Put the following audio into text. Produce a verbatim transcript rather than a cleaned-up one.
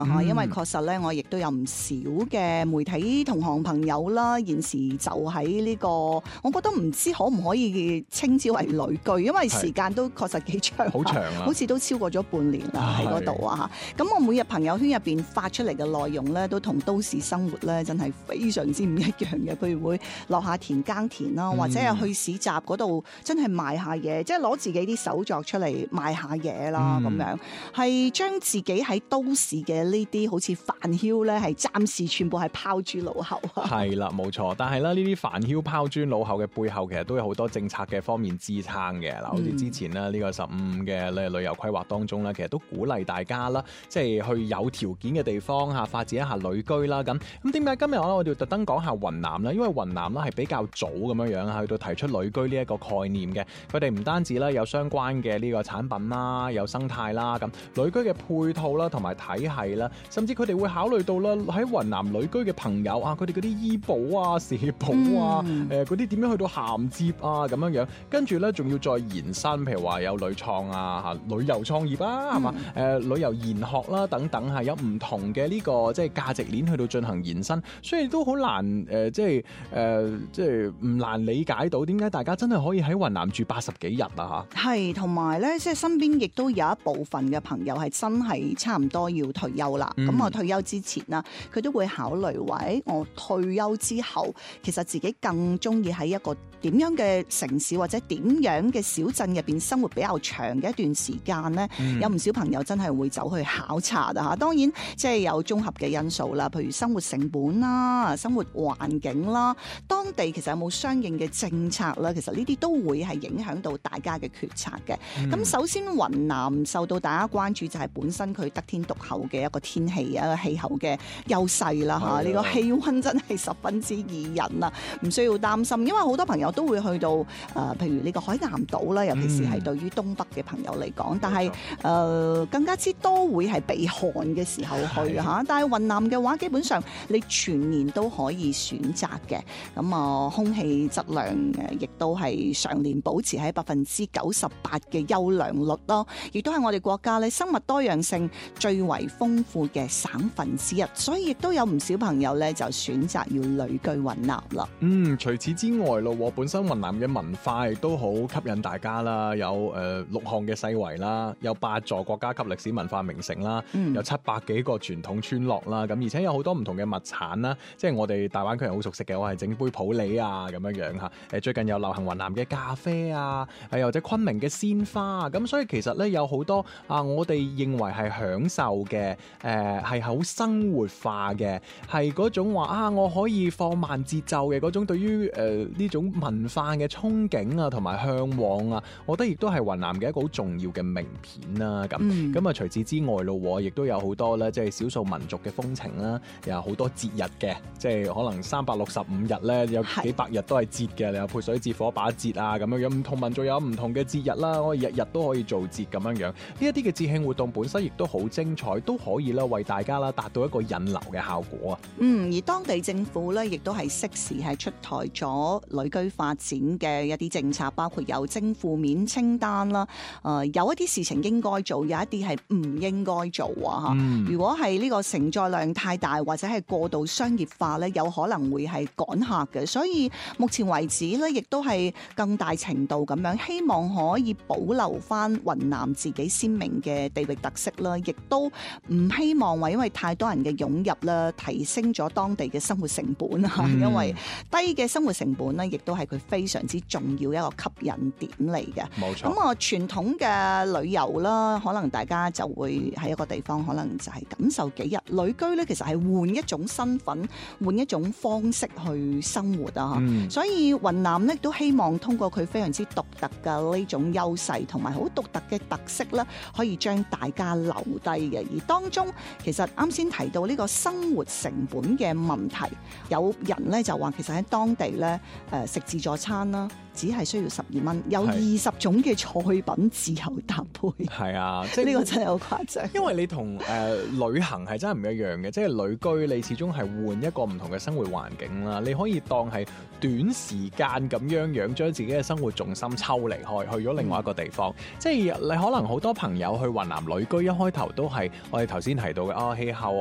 嗯、因為確實咧，我亦都有唔少嘅媒體同行朋友啦，現時就喺呢、這個，我覺得唔知可唔可以稱之為旅居，因為時間都確實幾長， 好長啊， 好似都超過咗半年啦喺嗰度啊嚇。咁我每日朋友圈入邊發出嚟嘅內容咧，都同都市生活咧真係非常之唔一樣嘅。譬如會落下田耕田啦，或者係去市集嗰度真係賣下嘢，即係攞自己啲手作出嚟賣下嘢啦咁、嗯、樣，係將自己喺都市嘅呢啲好似飯囂咧，係暫時全部係拋諸腦後啊。 係啦，冇錯。但係咧，呢啲飯囂拋諸腦後嘅背後，其實都有好多政策嘅方面支撐嘅。嗱，好似之前咧呢個十五嘅旅遊規劃當中咧，其實都鼓勵大家啦，即係去有條件嘅地方嚇發展一下旅居啦。咁咁點解今日我哋要特登講下雲南咧？因為雲南咧係比較早咁樣樣去到提出旅居呢一個概念嘅。佢哋唔單止咧有相關嘅呢個產品啦，有生態啦，咁旅居嘅配套啦，同埋體系啦，甚至佢哋會考慮到啦喺雲南旅居嘅朋友啊，佢哋嗰啲醫保啊、社保啊、誒嗰啲點樣去到銜接啊咁樣樣，跟住咧仲要再延伸，譬如話有旅創啊、嚇旅遊創業啊，係嘛、嗯？誒、呃、旅遊研學啦等等係有唔同嘅呢、這個即係價值鏈去到進行延伸，所以都好難誒、呃，即係誒、呃，即係唔難理解到點解大家真係可以喺雲南住八十幾日啊嚇。 係，同埋咧，即係身邊亦都有一部分嘅朋友係真係差唔多要退休啦。咁、嗯、我退休之前啦，佢都會考慮話，誒，我退休之後，其實自己更中意喺一個點樣嘅城市或者點樣嘅小鎮入邊生活比較長嘅一段時間咧、嗯。有唔少朋友真係會走去考察啊嚇。當然，即係有綜合嘅因素啦，譬如生活成本啦、生活環境啦，當地其實有冇相應嘅政策啦，其實呢啲都會係影響到大家嘅決策嘅。咁、嗯、首先雲南受到大家關注就係本身佢得天獨厚嘅一個天氣啊、氣候嘅優勢啦嚇，呢個氣溫真係十分之宜人啊，唔需要擔心。因為好多朋友都會去到誒、呃，譬如呢個海南島啦，尤其是係對於東北嘅朋友嚟講、嗯，但係誒、呃、更加之多會係避寒嘅時候去嚇。但係雲南嘅話，基本上你全年都可以選擇嘅。咁啊，空氣質量誒亦都係常年保持喺百分之九十八嘅優良率咯，亦都係我哋國家咧生物多樣性最為豐富嘅省份之一，所以亦都有唔少朋友咧就選擇要旅居雲南啦。 嗯，除此之外咯，本身雲南嘅文化亦都好吸引大家啦，有誒、呃、六項嘅世遺啦，有八座國家級歷史文化名城啦、嗯，有七百幾個傳統村落啦，咁而且有好多唔同嘅物產啦，即係我哋大灣區人好熟悉嘅，我係整杯普洱啊咁樣樣嚇。誒最近有流行雲南嘅咖啡啊，係或者昆明嘅鮮花啊，咁所以其實咧有好多啊，我哋認為係享受嘅，誒係好生活化嘅，係嗰種話啊，我可以放慢節奏嘅嗰種對於誒呢種文化嘅憧憬啊，同埋嚮往啊，我覺得亦都係雲南嘅一個好重要嘅名片啦。咁咁啊，除此之外咯，亦都有好多咧，即係少數民族嘅風情啦，又有好多節日嘅，即係可能三百六十五日咧，有幾百日都係節嘅，你有潑水節、火把節啊咁樣樣，唔同民族有唔同嘅節日啦，我日日都可以做節咁樣樣。呢一啲嘅節慶活動本身亦都好精彩，都可以啦為大家啦達到一個引流嘅效果啊。嗯， 而當地政府咧亦都係適時係出台咗旅居發展嘅一啲政策，包括有徵負面清單啦。誒、呃，有一啲事情應該做，有一啲係唔應該做啊嚇、嗯。如果係呢個承載量太大或者係過度商業化咧，有可能會係趕客嘅。所以目前為止咧，亦都係更大程度咁樣希望可以保留翻雲南自己鮮明嘅地域特色啦，亦都唔希望話因為太多人嘅湧入啦，提升咗當地嘅生活成本啊、嗯。因為低嘅生活成本咧，亦都係佢非常之重要一個吸引點嚟嘅。冇錯。咁啊，傳統嘅旅遊啦，可能大家就會喺一個地方，可能就係感受幾日。旅居咧，其實係換一種身份，換一種方式去生活啊。嗯、所以雲南咧都希望通過佢非常之獨特嘅呢種優勢同埋好獨特嘅特色咧，可以將大家留低嘅。而當中其實啱先提到呢個生活成本嘅問題，有人咧就話其實喺當地咧誒食自助餐啦，只係需要十二蚊，有二十種嘅菜品自由搭配。係啊，即係呢個真係好誇張。因為你同誒、呃、旅行係真係唔一樣嘅，即係旅居你始終係換一個唔同嘅生活環境啦。你可以當係短時間咁樣樣將自己嘅生活重心抽離開，去咗另外一個地方。嗯、即係你可能好多朋友去雲南旅居，一開頭都係我哋頭先先提到嘅啊氣候